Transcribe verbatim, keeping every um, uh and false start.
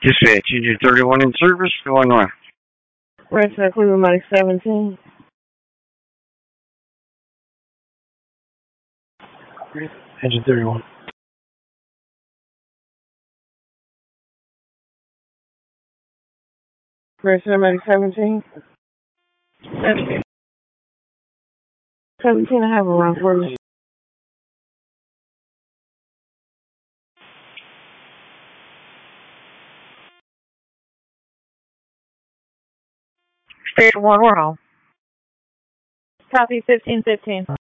Dispatch, engine thirty-one in service, going on. Red Sox Cleveland Mike seventeen. Engine thirty-one. Red Sox Mike seventeen. seventeen. seventeen, I have a run for you. Station one, we're home. Copy fifteen fifteen.